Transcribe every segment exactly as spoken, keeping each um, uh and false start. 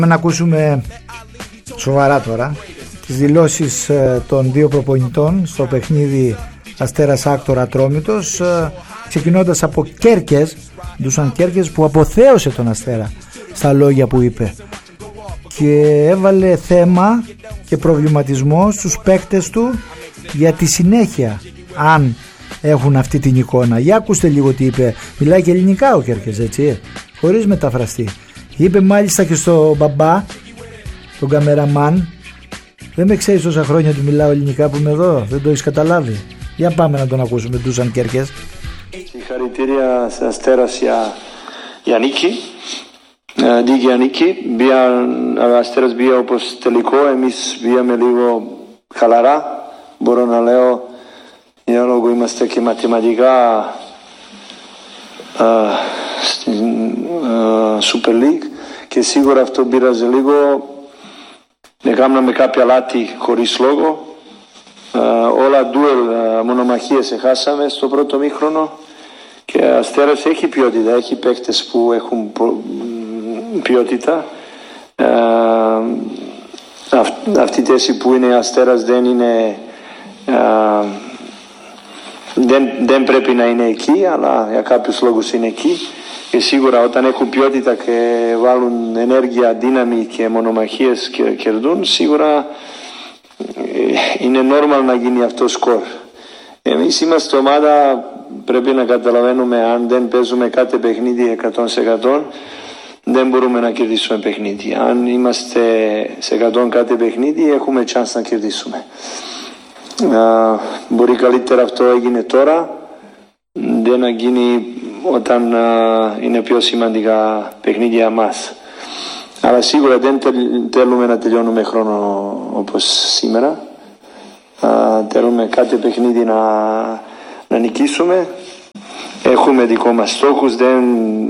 Να ακούσουμε σοβαρά τώρα τις δηλώσεις των δύο προπονητών στο παιχνίδι Αστέρας Άκτορα Ατρόμητος, ξεκινώντας από Κέρκες, Ντούσαν Κέρκες, που αποθέωσε τον Αστέρα στα λόγια που είπε και έβαλε θέμα και προβληματισμό στους παίκτες του για τη συνέχεια, αν έχουν αυτή την εικόνα. Για ακούστε λίγο τι είπε. Μιλάει και ελληνικά ο Κέρκες, έτσι, χωρίς μεταφραστή. Είπε μάλιστα και στο μπαμπά, τον καμεραμάν, δεν με ξέρεις τόσα χρόνια ότι μιλάω ελληνικά που είμαι εδώ, δεν το έχεις καταλάβει. Για πάμε να τον ακούσουμε, Ντούσαν Κέρκες. Συγχαρητήρια σε Αστέρας για, για νίκη, δίκαια νίκη. Ο Αστέρας μπήκε όπως τελικό, εμείς μπήκαμε λίγο χαλαρά. Μπορώ να λέω, για λόγω είμαστε και μαθηματικά uh, στην uh, Super League και σίγουρα αυτό πήραζε λίγο. Έκαναμε κάποια λάθη χωρίς λόγο. Uh, όλα ντουελ, uh, μονομαχίες έχασαμε στο πρώτο μήχρονο και Αστέρας έχει ποιότητα, έχει παίκτες που έχουν ποιότητα. Uh, αυ, αυτή η θέση που είναι Αστέρας δεν είναι uh, δεν, δεν πρέπει να είναι εκεί, αλλά για κάποιους λόγους είναι εκεί και σίγουρα όταν έχουν ποιότητα και βάλουν ενέργεια, δύναμη και μονομαχίες και κερδούν, σίγουρα είναι normal να γίνει αυτό σκορ. Εμείς είμαστε ομάδα, πρέπει να καταλαβαίνουμε, αν δεν παίζουμε κάθε παιχνίδι εκατό τοις εκατό δεν μπορούμε να κερδίσουμε παιχνίδι. Αν είμαστε σε εκατό κάθε παιχνίδι έχουμε chance να κερδίσουμε. Uh, μπορεί καλύτερα αυτό έγινε τώρα, δεν να γίνει όταν uh, είναι πιο σημαντικά παιχνίδια μας. Αλλά σίγουρα δεν θέλουμε να τελειώνουμε χρόνο όπως σήμερα. Uh, θέλουμε κάθε παιχνίδι να, να νικήσουμε. Έχουμε δικό μας στόχους. Δεν...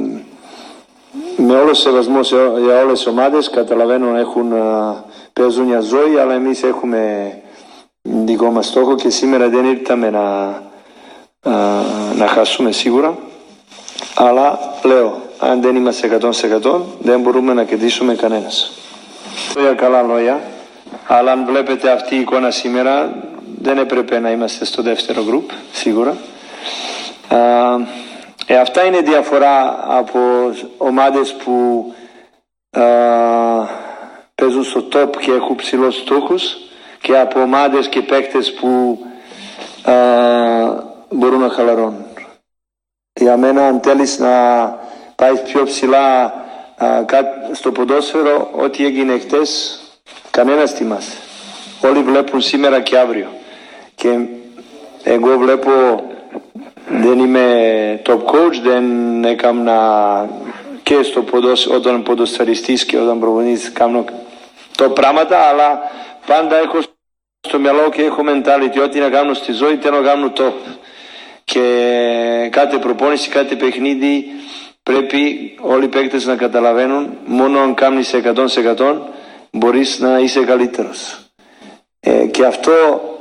Με όλο σεβασμό για όλες τις ομάδες, καταλαβαίνω έχουν, uh, παίζουν για ζωή, αλλά εμείς έχουμε δικό μας στόχο και σήμερα δεν ήρθαμε να, uh, να χάσουμε σίγουρα. Αλλά λέω, αν δεν είμαστε εκατό τοις εκατό δεν μπορούμε να κερδίσουμε κανένας. Για καλά λόγια, αλλά αν βλέπετε αυτή η εικόνα σήμερα δεν έπρεπε να είμαστε στο δεύτερο γκρουπ, σίγουρα. Uh, ε, αυτά είναι διαφορά από ομάδες που uh, παίζουν στο top και έχουν ψηλούς στόχους και από ομάδες και παίκτες που uh, μπορούν να χαλαρώνουν. Για μένα, αν θέλεις να πάει πιο ψηλά uh, στο ποδόσφαιρο, ό,τι έγινε χτες, κανένας θυμάσαι. Όλοι βλέπουν σήμερα και αύριο. Και εγώ βλέπω, δεν είμαι top coach, δεν έκανα και στο ποδόσφαιρο, όταν ποδοσφαιριστής και όταν προπονητής κάνω το πράγματα, αλλά πάντα έχω στο μυαλό και έχω mentality, ό,τι να κάνω στη ζωή θέλω να κάνω top. Και κάθε προπόνηση, κάθε παιχνίδι πρέπει όλοι οι παίκτες να καταλαβαίνουν, μόνο αν κάνεις εκατό τοις εκατό μπορείς να είσαι καλύτερος. Ε, και αυτό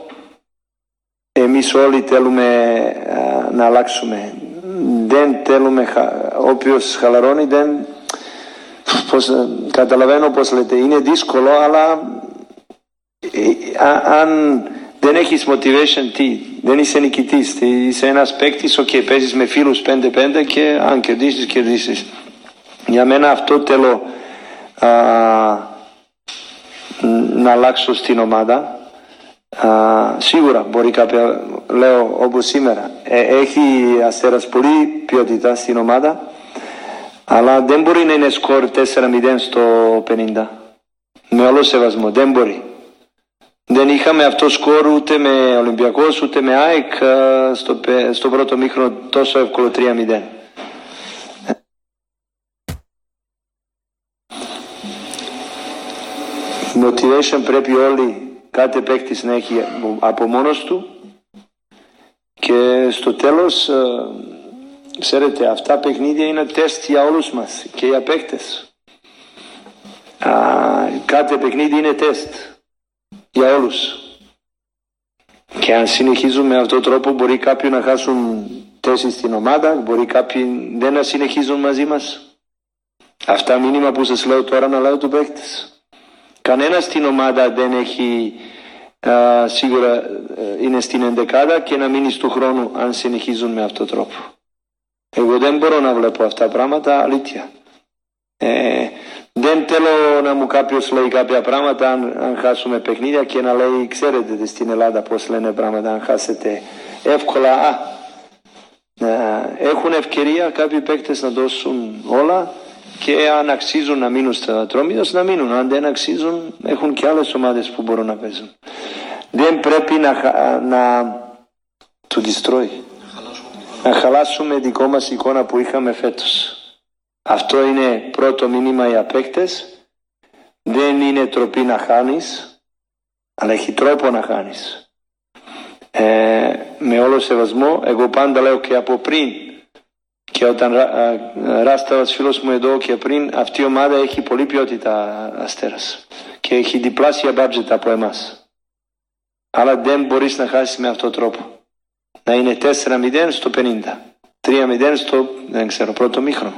εμείς όλοι θέλουμε α, να αλλάξουμε. Δεν θέλουμε, όποιος χαλαρώνει δεν, πώς, καταλαβαίνω πώς λέτε, είναι δύσκολο, αλλά ε, α, αν δεν έχεις motivation, τι, δεν είσαι νικητής, είσαι ένας παίκτης, οκ, okay, παίζεις με φίλους πέντε πέντε και αν κερδίσεις, κερδίσεις. Για μένα αυτό θέλω α, να αλλάξω στην ομάδα. Uh, σίγουρα μπορεί κάποια, λέω όπως σήμερα, ε, έχει Αστέρας πολύ ποιότητα στην ομάδα, αλλά δεν μπορεί να είναι σκορ τέσσερα μηδέν στο πενήντα. Με όλο σεβασμό, δεν μπορεί. Δεν είχαμε αυτό σκορ ούτε με Ολυμπιακός ούτε με ΑΕΚ uh, στο, στο πρώτο μήχρονο τόσο εύκολο τρία μηδέν. Motivation πρέπει όλοι, κάθε παίκτης να έχει από μόνος του και στο τέλος, ξέρετε, αυτά παιχνίδια είναι τεστ για όλους μας και για παίκτες. Α, κάθε παιχνίδι είναι τεστ για όλους και αν συνεχίζουμε με αυτόν τον τρόπο μπορεί κάποιοι να χάσουν θέσεις στην ομάδα, μπορεί κάποιοι δεν να συνεχίζουν μαζί μας, Αυτά μήνυμα που σας λέω τώρα να λέω του παίκτες. Κανένας στην ομάδα δεν έχει α, σίγουρα α, είναι στην ενδεκάδα και να μείνει του χρόνου αν συνεχίζουν με αυτόν τον τρόπο. Εγώ δεν μπορώ να βλέπω αυτά τα πράγματα, αλήθεια. Ε, δεν θέλω να μου κάποιος λέει κάποια πράγματα αν, αν χάσουμε παιχνίδια και να λέει, ξέρετε στην Ελλάδα πώς λένε πράγματα αν χάσετε εύκολα. Α, α, έχουν ευκαιρία κάποιοι παίκτες να δώσουν όλα και αν αξίζουν να μείνουν στα Ατρόμητος να μείνουν. Αν δεν αξίζουν έχουν και άλλες ομάδες που μπορούν να παίζουν. Δεν πρέπει να, να to destroy. Να χαλάσουμε δικό μας εικόνα που είχαμε φέτος. Αυτό είναι πρώτο μήνυμα για παίκτες. Δεν είναι τροπή να χάνεις, αλλά έχει τρόπο να χάνεις. Ε, με όλο σεβασμό, εγώ πάντα λέω και από πριν, και όταν Ράστας φίλος μου εδώ και πριν, αυτή η ομάδα έχει πολύ ποιότητα Αστέρας και έχει διπλάσια budget από εμάς. Αλλά δεν μπορείς να χάσεις με αυτόν τον τρόπο. Να είναι τέσσερα μηδέν στο πενήντα, τρία μηδέν στο, δεν ξέρω, πρώτο μήχρονο.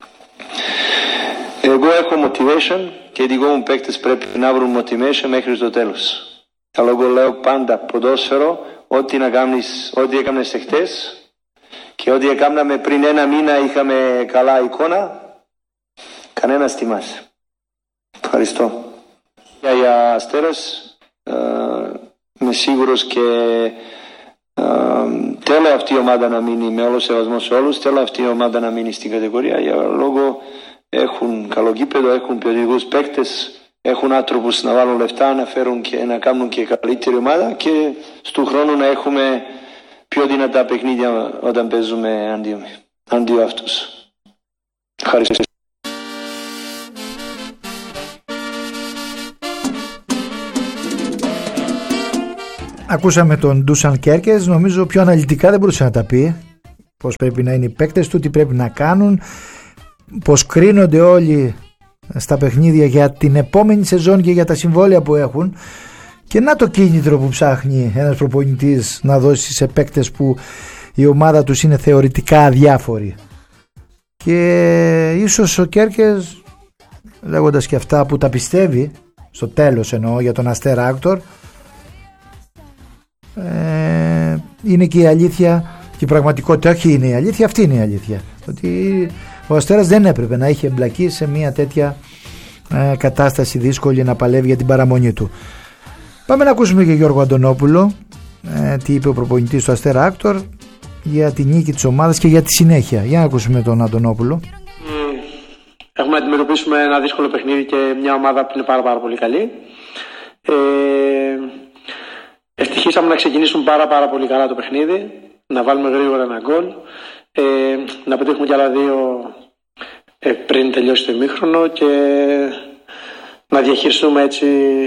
Εγώ έχω motivation και οι δικό μου παίκτες πρέπει να βρουν motivation μέχρι το τέλος. Αλλά εγώ λέω πάντα ποδόσφαιρο, ό,τι να κάνεις, ό,τι έκανες εχθές και ό,τι έκαναμε πριν ένα μήνα είχαμε καλά εικόνα, κανένας θυμάσαι. Ευχαριστώ. Για, για Αστέρας ε, είμαι σίγουρος και ε, θέλω αυτή η ομάδα να μείνει, με όλο σεβασμό σε όλους, θέλω αυτή η ομάδα να μείνει στην κατηγορία για λόγω έχουν καλό γήπεδο, έχουν ποιοτικούς παίκτες, έχουν άνθρωπους να βάλουν λεφτά, να φέρουν και να κάνουν και καλύτερη ομάδα και στον χρόνο να έχουμε πιο δυνατά παιχνίδια όταν παίζουμε αντίο, αντίο αυτούς. Ευχαριστώ. Ακούσαμε τον Ντούσαν Κέρκες, νομίζω πιο αναλυτικά δεν μπορούσε να τα πει. Πώς πρέπει να είναι οι παίκτες του, τι πρέπει να κάνουν, πως κρίνονται όλοι στα παιχνίδια για την επόμενη σεζόν και για τα συμβόλαια που έχουν. Και να το κίνητρο που ψάχνει ένας προπονητής να δώσει σε παίκτες που η ομάδα τους είναι θεωρητικά αδιάφοροι. Και ίσως ο Κέρκες, λέγοντας και αυτά που τα πιστεύει, στο τέλος εννοώ για τον Αστέρα Άκτορ, ε, είναι και η αλήθεια και η πραγματικότητα. Όχι είναι η αλήθεια, αυτή είναι η αλήθεια, ότι ο Αστέρας δεν έπρεπε να είχε εμπλακεί σε μια τέτοια ε, κατάσταση δύσκολη να παλεύει για την παραμονή του. Πάμε να ακούσουμε και Γιώργο Αντωνόπουλο, ε, τι είπε ο προπονητής του Αστέρα Άκτορ για τη νίκη της ομάδας και για τη συνέχεια. Για να ακούσουμε τον Αντωνόπουλο. Έχουμε να αντιμετωπίσουμε ένα δύσκολο παιχνίδι και μια ομάδα που είναι πάρα, πάρα πολύ καλή. Ε, ευτυχήσαμε να ξεκινήσουμε πάρα πάρα πολύ καλά το παιχνίδι, να βάλουμε γρήγορα ένα γκολ, ε, να πετύχουμε κι άλλα δύο ε, πριν τελειώσει το ημίχρονο και να διαχειριστούμε έτσι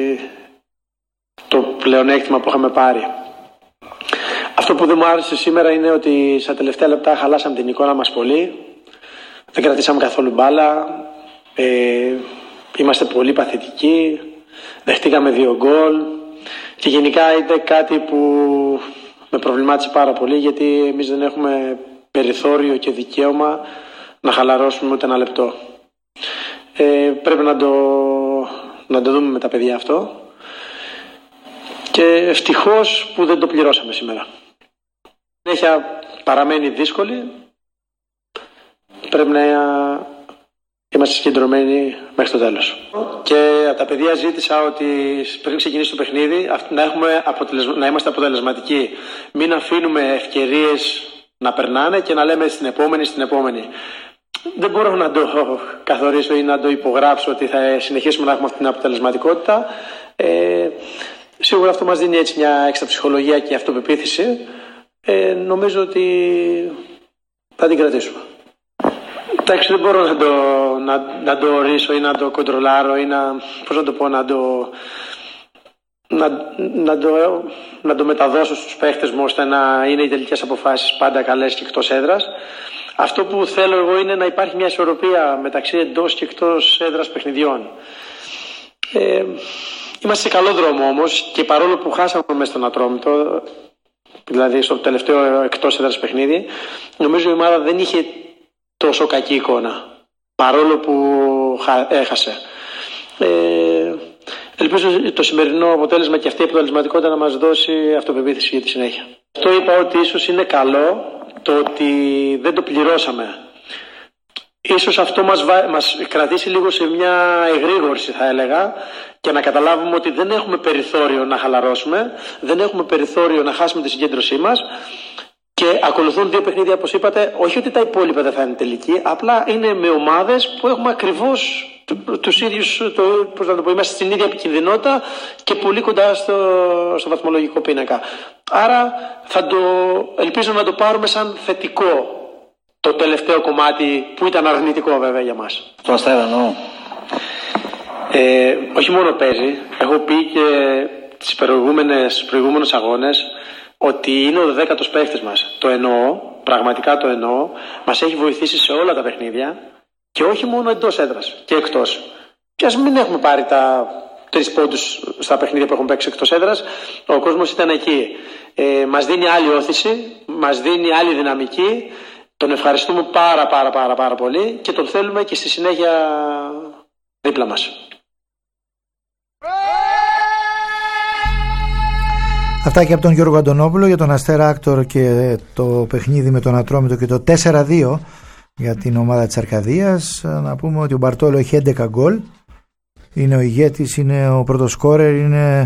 το πλεονέκτημα που είχαμε πάρει. Αυτό που δεν μου άρεσε σήμερα είναι ότι στα τελευταία λεπτά χαλάσαμε την εικόνα μας πολύ, δεν κρατήσαμε καθόλου μπάλα, ε, είμαστε πολύ παθητικοί, δεχτήκαμε δύο γκολ και γενικά είναι κάτι που με προβλημάτισε πάρα πολύ, γιατί εμείς δεν έχουμε περιθώριο και δικαίωμα να χαλαρώσουμε ούτε ένα λεπτό. Ε, πρέπει να το, να το δούμε με τα παιδιά αυτό και ευτυχώς που δεν το πληρώσαμε σήμερα. Η συνέχεια παραμένει δύσκολη, πρέπει να είμαστε συγκεντρωμένοι μέχρι το τέλος. Και από τα παιδιά ζήτησα ότι πριν ξεκινήσει το παιχνίδι να, έχουμε αποτελεσμα... να είμαστε αποτελεσματικοί. Μην αφήνουμε ευκαιρίες να περνάνε και να λέμε στην επόμενη, στην επόμενη. Δεν μπορώ να το καθορίσω ή να το υπογράψω ότι θα συνεχίσουμε να έχουμε αυτή την αποτελεσματικότητα. Ε, σίγουρα αυτό μας δίνει έτσι μια έξτρα ψυχολογία και αυτοπεποίθηση. Ε, νομίζω ότι θα την κρατήσουμε. Εντάξει, δεν μπορώ να το, να, να το ορίσω ή να το κοντρολάρω ή να, πώς να το πω, να το, να, να το, να το μεταδώσω στους παίχτες μου ώστε να είναι οι τελικές αποφάσεις πάντα καλές και εκτός έδρας. Αυτό που θέλω εγώ είναι να υπάρχει μια ισορροπία μεταξύ εντός και εκτός έδρας παιχνιδιών. Ε, είμαστε σε καλό δρόμο όμως και παρόλο που χάσαμε μέσα στον Ατρόμητο, δηλαδή στο τελευταίο εκτός έδρας παιχνίδι, νομίζω η ομάδα δεν είχε τόσο κακή εικόνα. Παρόλο που έχασε. Ε, ελπίζω το σημερινό αποτέλεσμα και αυτή η αποτελεσματικότητα να μας δώσει αυτοπεποίθηση για τη συνέχεια. Το είπα ότι ίσως είναι καλό το ότι δεν το πληρώσαμε. Ίσως αυτό μας, βα... μας κρατήσει λίγο σε μια εγρήγορση, θα έλεγα, και να καταλάβουμε ότι δεν έχουμε περιθώριο να χαλαρώσουμε, δεν έχουμε περιθώριο να χάσουμε τη συγκέντρωσή μας και ακολουθούν δύο παιχνίδια, όπως είπατε, όχι ότι τα υπόλοιπα δεν θα είναι τελική, απλά είναι με ομάδες που έχουμε ακριβώς τους ίδιους, το, πώς να το πω, είμαστε στην ίδια επικινδυνότητα και πολύ κοντά στο, στο βαθμολογικό πίνακα. Άρα θα το, ελπίζω να το πάρουμε σαν θετικό το τελευταίο κομμάτι που ήταν αρνητικό βέβαια για μας. Το Αστέρα εννοώ. Ε, όχι μόνο παίζει, έχω πει και τις προηγούμενες, προηγούμενους αγώνες ότι είναι ο δέκατος παίχτης μας. Το εννοώ, πραγματικά το εννοώ, μας έχει βοηθήσει σε όλα τα παιχνίδια και όχι μόνο εντός έδρας και εκτός. Και ας μην έχουμε πάρει τα τρεις πόντους στα παιχνίδια που έχουν παίξει εκτός έδρας, ο κόσμος ήταν εκεί. Ε, μας δίνει άλλη όθηση, μας δίνει άλλη δυναμική. Τον ευχαριστούμε πάρα πάρα πάρα πάρα πολύ και τον θέλουμε και στη συνέχεια δίπλα μας. Αυτά και από τον Γιώργο Αντωνόπουλο για τον Αστέρα Άκτορ και το παιχνίδι με τον Ατρόμητο και το τέσσερα δύο για την ομάδα της Αρκαδίας. Να πούμε ότι ο Μπαρτόλο έχει έντεκα γκολ, είναι ο ηγέτης, είναι ο πρωτοσκόρερ, είναι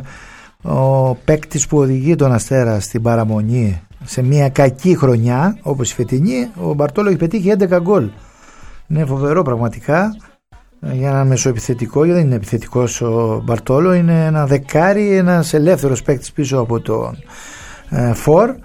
ο παίκτης που οδηγεί τον Αστέρα στην παραμονή σε μια κακή χρονιά όπως η φετινή. Ο Μπαρτόλο έχει πετύχει έντεκα γκολ. Είναι φοβερό πραγματικά για ένα μεσοεπιθετικό, γιατί δεν είναι επιθετικός ο Μπαρτόλο, είναι ένα δεκάρι, ένας ελεύθερος παίκτης πίσω από τον ε, Φορ,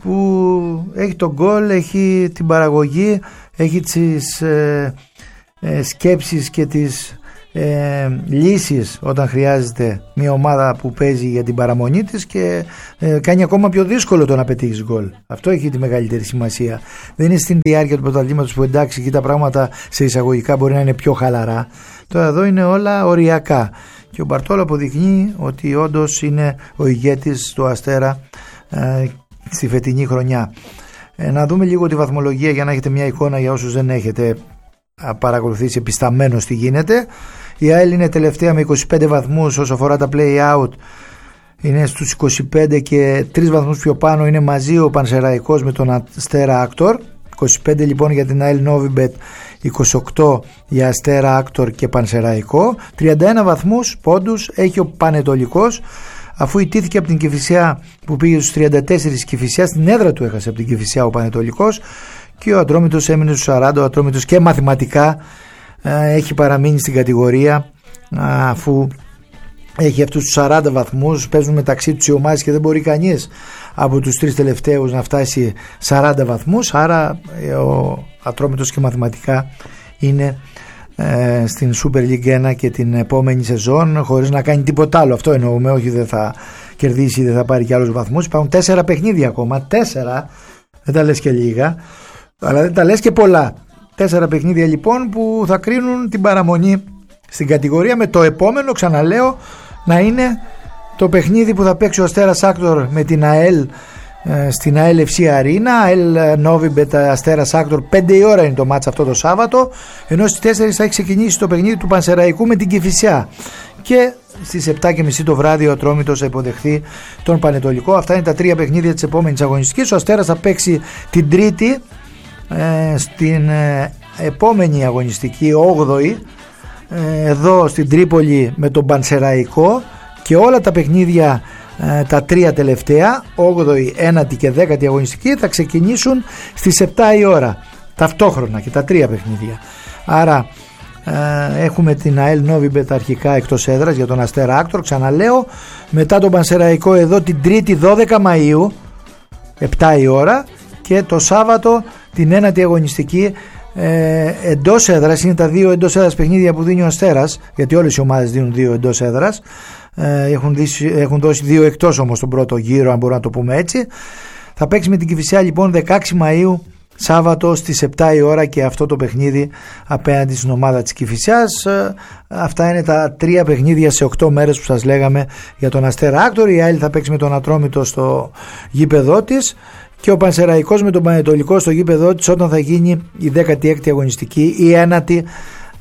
που έχει τον γκολ, έχει την παραγωγή, έχει τις ε, ε, σκέψεις και τις Ε, λύσεις όταν χρειάζεται μια ομάδα που παίζει για την παραμονή της και ε, κάνει ακόμα πιο δύσκολο το να πετύχεις γκολ. Αυτό έχει τη μεγαλύτερη σημασία. Δεν είναι στην διάρκεια του πρωταθλήματος που εντάξει εκεί τα πράγματα σε εισαγωγικά μπορεί να είναι πιο χαλαρά. Τώρα εδώ είναι όλα οριακά και ο Μπαρτόλο αποδεικνύει ότι όντως είναι ο ηγέτης του Αστέρα ε, στη φετινή χρονιά. Ε, να δούμε λίγο τη βαθμολογία για να έχετε μια εικόνα για όσους δεν έχετε παρακολουθήσει επισταμένως τι γίνεται. Η ΑΕΛ είναι τελευταία με είκοσι πέντε βαθμούς όσο αφορά τα play-out, είναι στους είκοσι πέντε και τρεις βαθμούς πιο πάνω είναι μαζί ο Πανσεραϊκός με τον Αστέρα Άκτορ. είκοσι πέντε λοιπόν για την ΑΕΛ Νόβιμπετ, είκοσι οκτώ για Αστέρα Άκτορ και Πανσεραϊκό. τριάντα ένα βαθμούς πόντους έχει ο Πανετολικός, αφού ιτήθηκε από την Κηφισιά που πήγε στους τριάντα τέσσερα. Κηφισιά στην έδρα του έχασε από την Κηφισιά ο Πανετολικός και ο Ατρόμητος έμεινε στους σαράντα. Ο Ατρόμητος και μαθηματικά έχει παραμείνει στην κατηγορία, αφού έχει αυτούς τους σαράντα βαθμούς, παίζουν μεταξύ τους οι ομάδες και δεν μπορεί κανείς από τους τρεις τελευταίους να φτάσει σαράντα βαθμούς, άρα ο Ατρόμητος και μαθηματικά είναι ε, στην Super League ένα και την επόμενη σεζόν χωρίς να κάνει τίποτα άλλο. Αυτό εννοούμε, όχι δεν θα κερδίσει, δεν θα πάρει και άλλους βαθμούς. Υπάρχουν τέσσερα παιχνίδια ακόμα, τέσσερα, δεν τα λες και λίγα, αλλά δεν τα λες και πολλά. Τέσσερα παιχνίδια λοιπόν που θα κρίνουν την παραμονή στην κατηγορία, με το επόμενο, ξαναλέω, να είναι το παιχνίδι που θα παίξει ο Αστέρας Άκτορ με την ΑΕΛ ε, στην ΑΕΛ εφ σι Αρίνα. ΑΕΛ Νόβιμπετ Αστέρας Άκτορ, πέντε η ώρα είναι το μάτς αυτό το Σάββατο, ενώ στις τέσσερις θα έχει ξεκινήσει το παιχνίδι του Πανσεραϊκού με την Κηφισιά και στις επτά και μισή το βράδυ ο Ατρόμητος θα υποδεχθεί τον Πανετολικό. Αυτά είναι τα τρία παιχνίδια της επόμενης αγωνιστικής. Ο Αστέρας θα παίξει την Τρίτη ε, στην ε, επόμενη αγωνιστική, όγδοη, ε, εδώ στην Τρίπολη με τον Πανσεραϊκό, και όλα τα παιχνίδια ε, τα τρία τελευταία, όγδοη, ένατη και δέκατη αγωνιστική, θα ξεκινήσουν στις επτά η ώρα ταυτόχρονα και τα τρία παιχνίδια. Άρα ε, έχουμε την ΑΕΛ Νόβιμπετ αρχικά εκτός έδρας για τον Αστέρα Άκτορ, ξαναλέω, μετά τον Πανσεραϊκό εδώ την Τρίτη δώδεκα Μαΐου επτά η ώρα, και το Σάββατο την ένατη αγωνιστική ε, εντός έδρας. Είναι τα δύο εντός έδρας παιχνίδια που δίνει ο Αστέρας, γιατί όλες οι ομάδες δίνουν δύο εντός έδρας, ε, έχουν, δίσει, έχουν δώσει δύο εκτός όμως τον πρώτο γύρο, αν μπορούμε να το πούμε έτσι. Θα παίξει με την Κηφισιά λοιπόν δεκαέξι Μαΐου Σάββατο στις επτά η ώρα και αυτό το παιχνίδι απέναντι στην ομάδα της Κηφισιάς. Αυτά είναι τα τρία παιχνίδια σε οκτώ μέρες που σας λέγαμε για τον Αστέρα Άκτορ. Η ΑΕΛ θα παίξει με τον Ατρόμητο στο γήπεδό της και ο Πανσεραϊκός με τον Πανετολικό στο γήπεδό της όταν θα γίνει η δέκατη έκτη αγωνιστική, η ένατη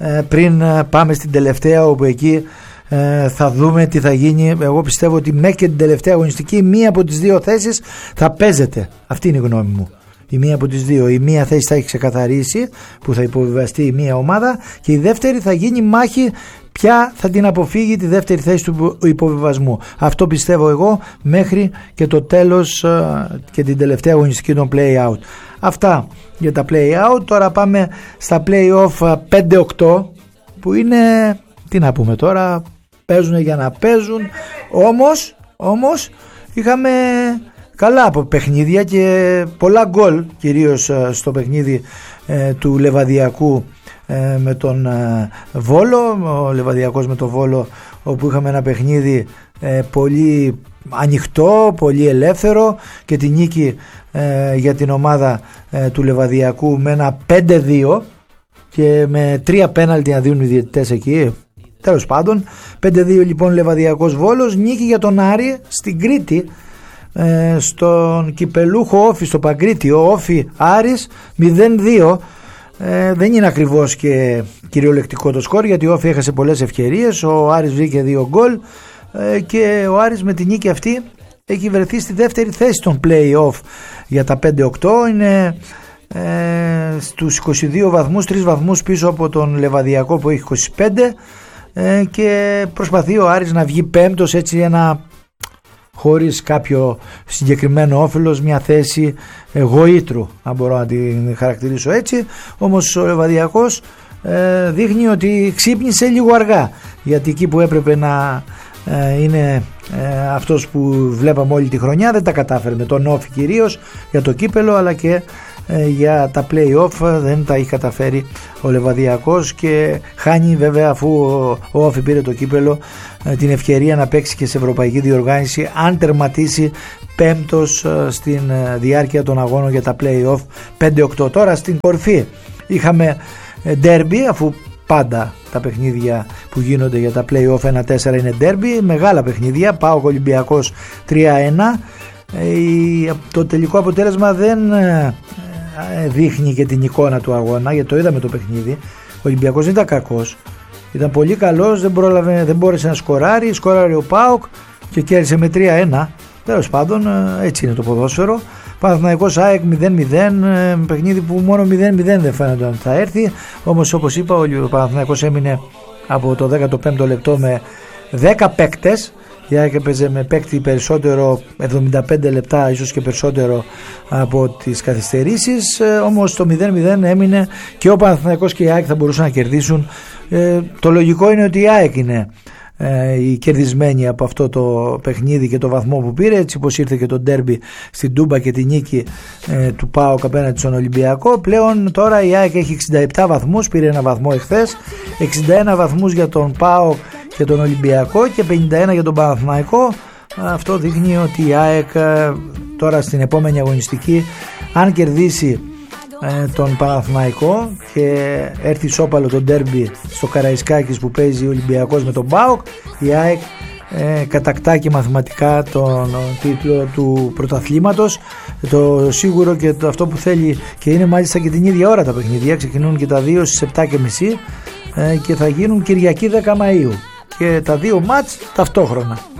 πριν πάμε στην τελευταία, όπου εκεί θα δούμε τι θα γίνει. Εγώ πιστεύω ότι μέχρι και την τελευταία αγωνιστική μία από τις δύο θέσεις θα παίζεται. Αυτή είναι η γνώμη μου. Η μία από τις δύο. Η μία θέση θα έχει ξεκαθαρίσει, που θα υποβιβαστεί η μία ομάδα, και η δεύτερη θα γίνει μάχη ποια θα την αποφύγει τη δεύτερη θέση του υποβιβασμού. Αυτό πιστεύω εγώ μέχρι και το τέλος και την τελευταία αγωνιστική των play-out. Αυτά για τα play-out. Τώρα πάμε στα play-off πέντε οκτώ, που είναι, τι να πούμε τώρα, παίζουν για να παίζουν. Όμως, όμως είχαμε καλά από παιχνίδια και πολλά γκολ, κυρίως στο παιχνίδι ε, του Λεβαδιακού ε, με τον ε, Βόλο. Ο Λεβαδιακός με τον Βόλο, όπου είχαμε ένα παιχνίδι ε, πολύ ανοιχτό, πολύ ελεύθερο, και τη νίκη ε, για την ομάδα ε, του Λεβαδιακού με ένα πέντε δύο και με τρία πέναλτι να δίνουν οι διαιτητές εκεί. Τέλος πάντων, πέντε δύο λοιπόν Λεβαδιακός Βόλος. Νίκη για τον Άρη στην Κρήτη, ε, στον κυπελούχο Όφη, στο Παγκρίτιο. Όφη Άρης μηδέν δύο. ε, δεν είναι ακριβώς και κυριολεκτικό το σκορ, γιατί ο Όφη έχασε πολλές ευκαιρίες, ο Άρης βρήκε δύο γκολ, ε, και ο Άρης με την νίκη αυτή έχει βρεθεί στη δεύτερη θέση των play-off για τα πέντε οκτώ. Είναι ε, στους είκοσι δύο βαθμούς, τρεις βαθμούς πίσω από τον Λεβαδιακό που έχει είκοσι πέντε, ε, και προσπαθεί ο Άρης να βγει πέμπτος, έτσι ένα, χωρίς κάποιο συγκεκριμένο όφελος, μια θέση γοήτρου, αν μπορώ να την χαρακτηρίσω έτσι. Όμως ο Λεβαδιακός ε, δείχνει ότι ξύπνησε λίγο αργά, γιατί εκεί που έπρεπε να ε, είναι ε, αυτός που βλέπαμε όλη τη χρονιά δεν τα κατάφερε, με τον Όφη κυρίως για το κύπελο, αλλά και ε, για τα play-off δεν τα έχει καταφέρει ο Λεβαδιακός, και χάνει βέβαια, αφού ο, ο Όφη πήρε το κύπελο, ε, την ευκαιρία να παίξει και σε ευρωπαϊκή διοργάνωση αν τερματίσει πέμπτος ε, στην ε, διάρκεια των αγώνων για τα play-off πέντε οκτώ. Τώρα στην κορφή είχαμε ντέρμπι, αφού πάντα τα παιχνίδια που γίνονται για τα play-off ένα τέσσερα είναι ντέρμπι, μεγάλα παιχνίδια. ΠΑΟΚ Ολυμπιακός τρία ένα. Το τελικό αποτέλεσμα δεν δείχνει και την εικόνα του αγώνα, γιατί το είδαμε το παιχνίδι. Ο Ολυμπιακός δεν ήταν κακός, ήταν πολύ καλός, δεν, πρόλαβε, δεν μπόρεσε να σκοράρει. Σκόραρε ο ΠΑΟΚ και κέρδισε με τρία ένα. Τέλος πάντων, έτσι είναι το ποδόσφαιρο. Παναθηναϊκός ΑΕΚ μηδέν μηδέν, παιχνίδι που μόνο μηδέν μηδέν δεν φαίνεται ότι θα έρθει. Όμως, όπως είπα, ο Παναθηναϊκός έμεινε από το δέκατο πέμπτο λεπτό με δέκα παίκτες. Η ΑΕΚ έπαιζε με παίκτη περισσότερο, εβδομήντα πέντε λεπτά, ίσως και περισσότερο από τις καθυστερήσεις. Όμως το μηδέν μηδέν έμεινε και ο Παναθηναϊκός και η ΑΕΚ θα μπορούσαν να κερδίσουν. Ε, το λογικό είναι ότι η ΑΕΚ είναι ε, η κερδισμένη από αυτό το παιχνίδι και το βαθμό που πήρε, έτσι πως ήρθε και το ντέρμπι στην Τούμπα και τη νίκη ε, του ΠΑΟΚ απέναντι στον Ολυμπιακό. Πλέον τώρα η ΑΕΚ έχει εξήντα επτά βαθμούς, πήρε ένα βαθμό εχθές, εξήντα ένα βαθμούς για τον ΠΑΟΚ και τον Ολυμπιακό και πενήντα ένα για τον Παναθηναϊκό. Αυτό δείχνει ότι η ΑΕΚ τώρα στην επόμενη αγωνιστική, αν κερδίσει ε, τον Παναθηναϊκό και έρθει σόπαλο το ντέρμπι στο Καραϊσκάκης που παίζει ο Ολυμπιακός με τον ΠΑΟΚ, η ΑΕΚ ε, κατακτά και μαθηματικά τον τίτλο του πρωταθλήματος. Το σίγουρο και το, αυτό που θέλει, και είναι μάλιστα και την ίδια ώρα τα παιχνίδια, ξεκινούν και τα δύο στις επτά και μισή ε, και θα γίνουν Κυριακή δέκα Μαΐου και τα δύο μάτς ταυτόχρονα.